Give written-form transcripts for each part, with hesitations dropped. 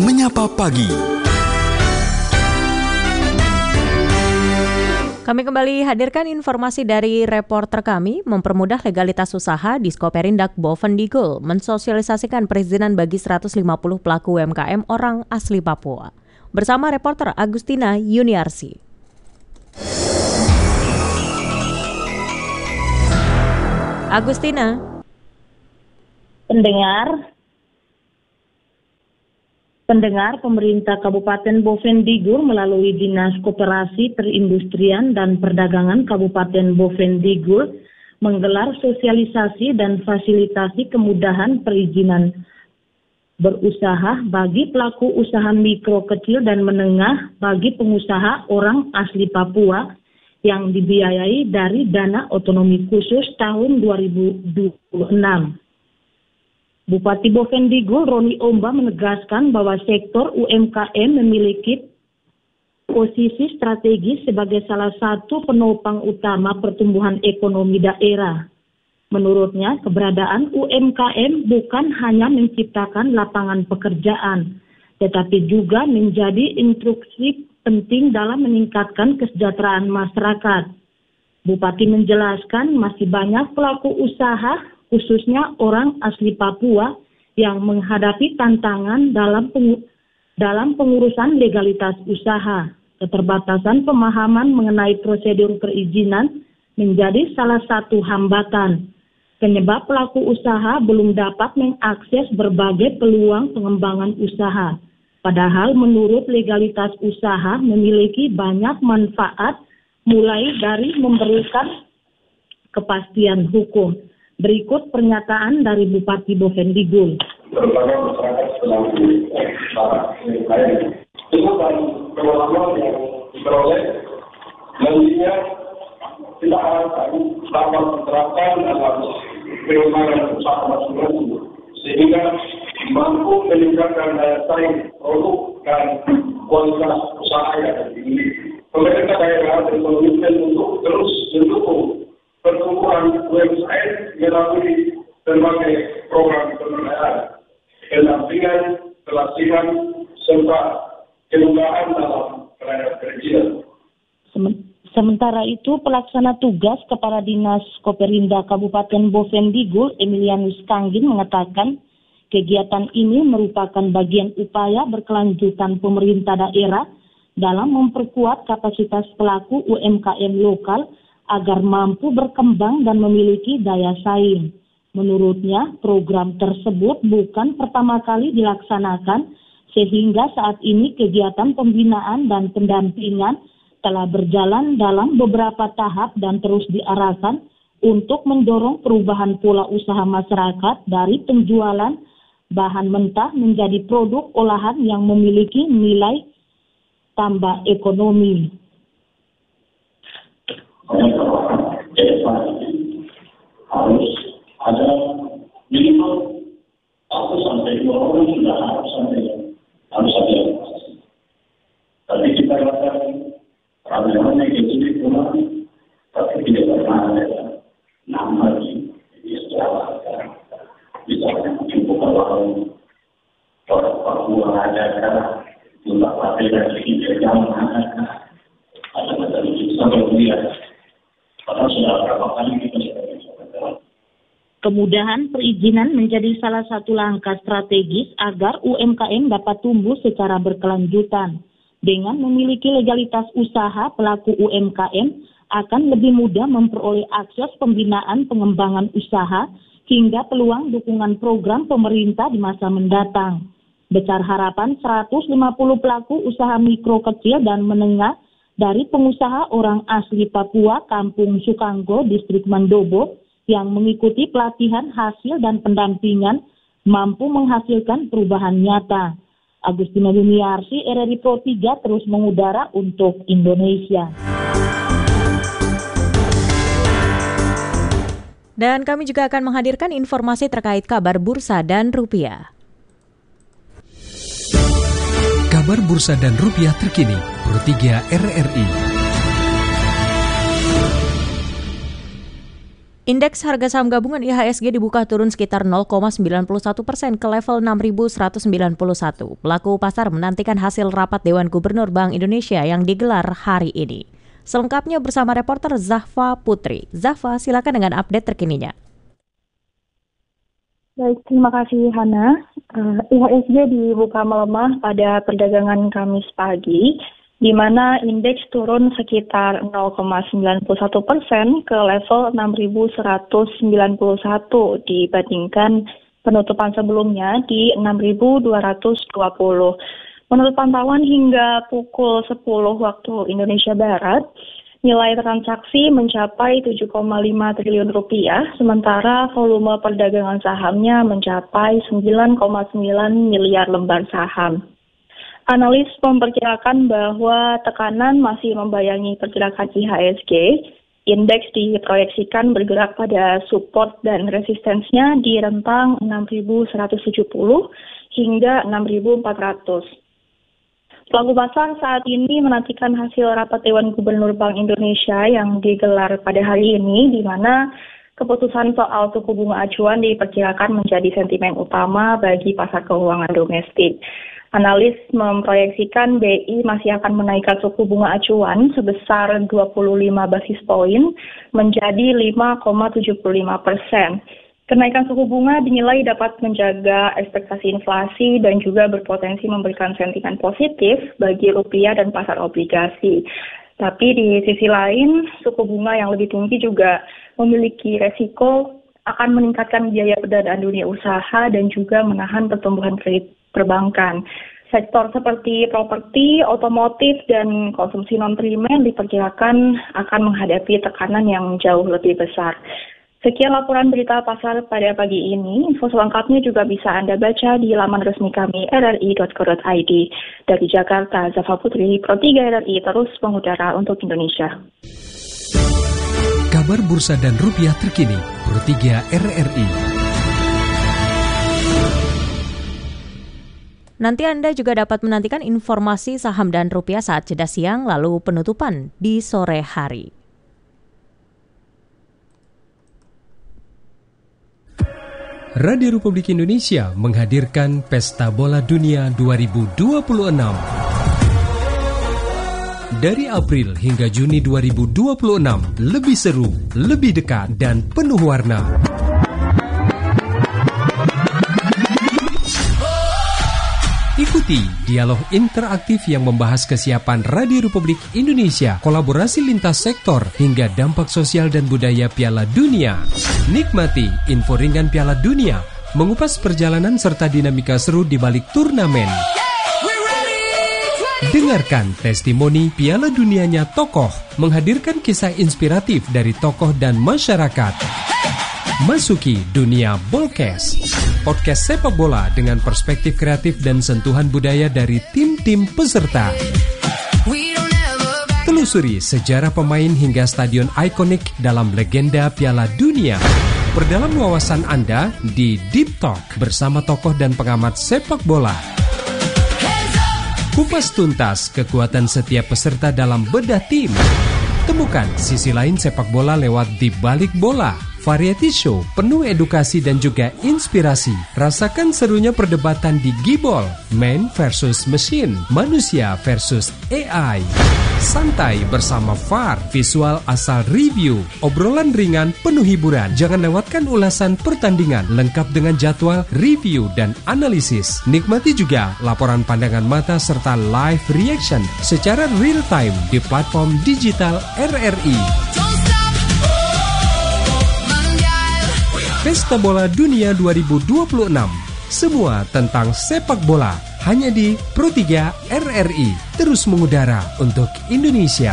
Menyapa Pagi. Kami kembali hadirkan informasi dari reporter kami. Mempermudah legalitas usaha, Diskoperindak Bovendigul mensosialisasikan perizinan bagi 150 pelaku UMKM orang asli Papua. Bersama reporter Agustina Yuniarsi. Agustina. Pendengar, pemerintah Kabupaten Bovendigul melalui Dinas Koperasi Perindustrian dan Perdagangan Kabupaten Bovendigul menggelar sosialisasi dan fasilitasi kemudahan perizinan berusaha bagi pelaku usaha mikro, kecil, dan menengah bagi pengusaha orang asli Papua yang dibiayai dari Dana Otonomi Khusus tahun 2026. Bupati Bovendigul Roni Omba menegaskan bahwa sektor UMKM memiliki posisi strategis sebagai salah satu penopang utama pertumbuhan ekonomi daerah. Menurutnya, keberadaan UMKM bukan hanya menciptakan lapangan pekerjaan, tetapi juga menjadi instruksi penting dalam meningkatkan kesejahteraan masyarakat. Bupati menjelaskan masih banyak pelaku usaha, khususnya orang asli Papua, yang menghadapi tantangan dalam pengurusan legalitas usaha. Keterbatasan pemahaman mengenai prosedur perizinan menjadi salah satu hambatan. Penyebab pelaku usaha belum dapat mengakses berbagai peluang pengembangan usaha. Padahal menurut legalitas usaha memiliki banyak manfaat, mulai dari memberikan kepastian hukum. Berikut pernyataan dari Bupati Bovendigul. Berbagai masyarakat sedang dengan pengalaman yang diperoleh, nantinya tidak akan dapat diterapkan dalam pengembangan usaha masing-masing, sehingga mampu meningkatkan daya saing produk dan kualitas usaha yang dimiliki. Pemerintah daerah berkomitmen untuk terus mendukung pertumbuhan UMKM melalui berbagai program pemberdayaan, pendampingan, pelatihan, serta kemudahan dalam penanganan perizinan. Sementara itu, pelaksana tugas Kepala Dinas Koperinda Kabupaten Bovendigul Emilianus Kanggin mengatakan kegiatan ini merupakan bagian upaya berkelanjutan pemerintah daerah dalam memperkuat kapasitas pelaku UMKM lokal agar mampu berkembang dan memiliki daya saing. Menurutnya, program tersebut bukan pertama kali dilaksanakan, sehingga saat ini kegiatan pembinaan dan pendampingan telah berjalan dalam beberapa tahap dan terus diarahkan untuk mendorong perubahan pola usaha masyarakat dari penjualan bahan mentah menjadi produk olahan yang memiliki nilai tambah ekonomi. Harus ada minimal 1-2 orang sudah harus ada. Tapi kita rasakan ramai-ramai itu pulang, tapi tidak pernah ada nama di sejarah. Misalnya mungkin bukan orang Papua ada jumlah partai dan sekitar jam ada macam itu sampai kemudian. Kemudahan perizinan menjadi salah satu langkah strategis agar UMKM dapat tumbuh secara berkelanjutan. Dengan memiliki legalitas usaha, pelaku UMKM akan lebih mudah memperoleh akses pembinaan pengembangan usaha hingga peluang dukungan program pemerintah di masa mendatang. Besar harapan 150 pelaku usaha mikro, kecil, dan menengah dari pengusaha orang asli Papua, Kampung Sukanggo, Distrik Mandobo, yang mengikuti pelatihan hasil dan pendampingan mampu menghasilkan perubahan nyata. Agustina Yuniarsi, RRI Pro 3 terus mengudara untuk Indonesia. Dan kami juga akan menghadirkan informasi terkait kabar bursa dan rupiah. Kabar bursa dan rupiah terkini, Pro 3 RRI. Indeks harga saham gabungan IHSG dibuka turun sekitar 0,91% ke level 6.191. Pelaku pasar menantikan hasil rapat Dewan Gubernur Bank Indonesia yang digelar hari ini. Selengkapnya bersama reporter Zahfa Putri. Zahfa, silakan dengan update terkininya. Baik, terima kasih Hana. IHSG dibuka melemah pada perdagangan Kamis pagi, di mana indeks turun sekitar 0,91% ke level 6.191 dibandingkan penutupan sebelumnya di 6.220. Menurut pantauan hingga pukul 10 waktu Indonesia Barat, nilai transaksi mencapai 7,5 triliun rupiah, sementara volume perdagangan sahamnya mencapai 9,9 miliar lembar saham. Analis memperkirakan bahwa tekanan masih membayangi pergerakan IHSG. Indeks diproyeksikan bergerak pada support dan resistensinya di rentang 6.170 hingga 6.400. Pelaku pasar saat ini menantikan hasil rapat Dewan Gubernur Bank Indonesia yang digelar pada hari ini, di mana keputusan soal suku bunga acuan diperkirakan menjadi sentimen utama bagi pasar keuangan domestik. Analis memproyeksikan BI masih akan menaikkan suku bunga acuan sebesar 25 basis poin menjadi 5,75%. Kenaikan suku bunga dinilai dapat menjaga ekspektasi inflasi dan juga berpotensi memberikan sentimen positif bagi rupiah dan pasar obligasi. Tapi di sisi lain, suku bunga yang lebih tinggi juga memiliki resiko akan meningkatkan biaya pendanaan dunia usaha dan juga menahan pertumbuhan kredit perbankan. Sektor seperti properti, otomotif, dan konsumsi non-primer diperkirakan akan menghadapi tekanan yang jauh lebih besar. Sekian laporan berita pasar pada pagi ini. Info selengkapnya juga bisa Anda baca di laman resmi kami rri.co.id. Dari Jakarta, Zahfa Putri, Pro 3 RRI terus mengudara untuk Indonesia. Kabar bursa dan rupiah terkini, Pro 3 RRI. Nanti Anda juga dapat menantikan informasi saham dan rupiah saat jeda siang lalu penutupan di sore hari. Radio Republik Indonesia menghadirkan Pesta Bola Dunia 2026. Dari April hingga Juni 2026, lebih seru, lebih dekat, dan penuh warna. Ikuti dialog interaktif yang membahas kesiapan Radio Republik Indonesia, kolaborasi lintas sektor, hingga dampak sosial dan budaya Piala Dunia. Nikmati info ringan Piala Dunia, mengupas perjalanan serta dinamika seru di balik turnamen. Dengarkan testimoni Piala Dunianya tokoh, menghadirkan kisah inspiratif dari tokoh dan masyarakat. Masuki dunia Bolkes, podcast sepak bola dengan perspektif kreatif dan sentuhan budaya dari tim-tim peserta. Telusuri sejarah pemain hingga stadion ikonik dalam legenda Piala Dunia. Perdalam wawasan Anda di Deep Talk bersama tokoh dan pengamat sepak bola. Kupas tuntas kekuatan setiap peserta dalam bedah tim. Temukan sisi lain sepak bola lewat Di Balik Bola. Variety show penuh edukasi dan juga inspirasi. Rasakan serunya perdebatan di Gibol, man versus machine, manusia versus AI. Santai bersama VAR, visual asal review, obrolan ringan penuh hiburan. Jangan lewatkan ulasan pertandingan lengkap dengan jadwal, review, dan analisis. Nikmati juga laporan pandangan mata serta live reaction secara real time di platform digital RRI. Pesta Bola Dunia 2026. Semua tentang sepak bola hanya di Pro 3 RRI. Terus mengudara untuk Indonesia.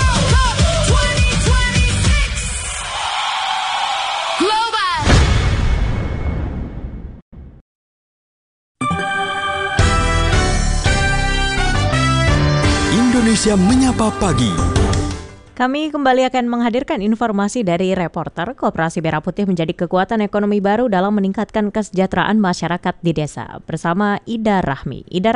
Indonesia Menyapa Pagi. Kami kembali akan menghadirkan informasi dari reporter. Koperasi Merah Putih menjadi kekuatan ekonomi baru dalam meningkatkan kesejahteraan masyarakat di desa. Bersama Ida Rahmi. Ida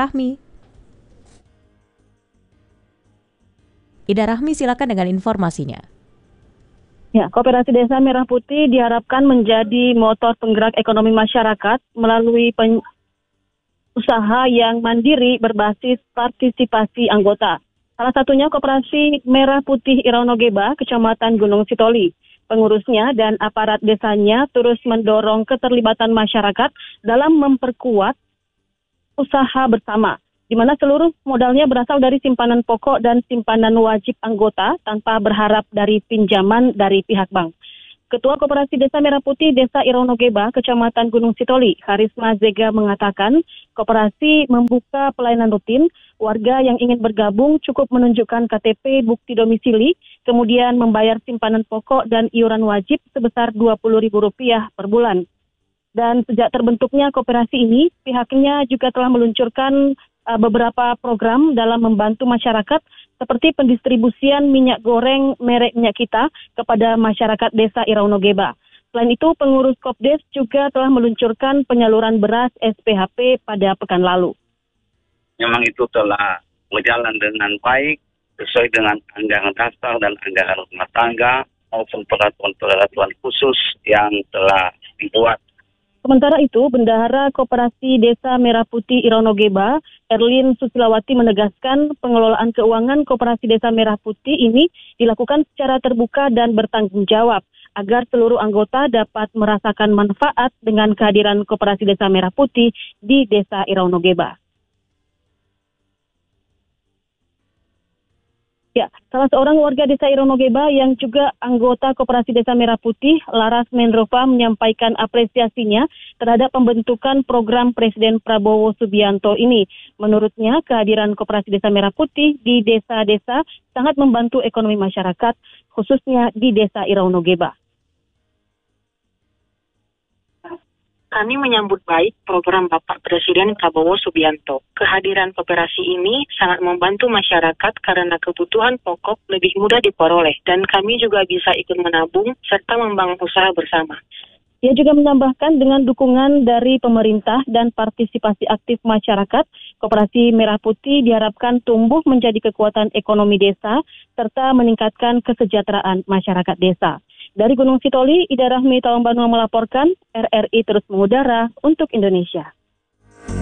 Rahmi, silakan dengan informasinya. Ya, Koperasi Desa Merah Putih diharapkan menjadi motor penggerak ekonomi masyarakat melalui usaha yang mandiri berbasis partisipasi anggota. Salah satunya Koperasi Merah Putih Iraunogeba, Kecamatan Gunung Sitoli. Pengurusnya dan aparat desanya terus mendorong keterlibatan masyarakat dalam memperkuat usaha bersama, di mana seluruh modalnya berasal dari simpanan pokok dan simpanan wajib anggota tanpa berharap dari pinjaman dari pihak bank. Ketua Koperasi Desa Merah Putih Desa Iraunogeba, Kecamatan Gunung Sitoli, Harisma Zega mengatakan, koperasi membuka pelayanan rutin, warga yang ingin bergabung cukup menunjukkan KTP bukti domisili, kemudian membayar simpanan pokok dan iuran wajib sebesar Rp20.000 per bulan. Dan sejak terbentuknya koperasi ini, pihaknya juga telah meluncurkan beberapa program dalam membantu masyarakat seperti pendistribusian minyak goreng merek Minyak Kita kepada masyarakat Desa Iraunogeba. Selain itu, pengurus Kopdes juga telah meluncurkan penyaluran beras SPHP pada pekan lalu. Memang itu telah berjalan dengan baik sesuai dengan anggaran dasar dan anggaran rumah tangga maupun peraturan-peraturan khusus yang telah dibuat. Sementara itu, Bendahara Koperasi Desa Merah Putih Iraunogeba, Erlin Susilawati menegaskan pengelolaan keuangan Koperasi Desa Merah Putih ini dilakukan secara terbuka dan bertanggung jawab agar seluruh anggota dapat merasakan manfaat dengan kehadiran Koperasi Desa Merah Putih di Desa Iraunogeba. Ya, salah seorang warga Desa Iraunogeba yang juga anggota Koperasi Desa Merah Putih, Laras Mendrova, menyampaikan apresiasinya terhadap pembentukan program Presiden Prabowo Subianto ini. Menurutnya, kehadiran Koperasi Desa Merah Putih di desa-desa sangat membantu ekonomi masyarakat, khususnya di Desa Iraunogeba. Kami menyambut baik program Bapak Presiden Prabowo Subianto. Kehadiran koperasi ini sangat membantu masyarakat karena kebutuhan pokok lebih mudah diperoleh dan kami juga bisa ikut menabung serta membangun usaha bersama. Ia juga menambahkan dengan dukungan dari pemerintah dan partisipasi aktif masyarakat, Koperasi Merah Putih diharapkan tumbuh menjadi kekuatan ekonomi desa serta meningkatkan kesejahteraan masyarakat desa. Dari Gunung Sitoli, Ida Rahmi Tawambanua melaporkan, RRI terus mengudara untuk Indonesia.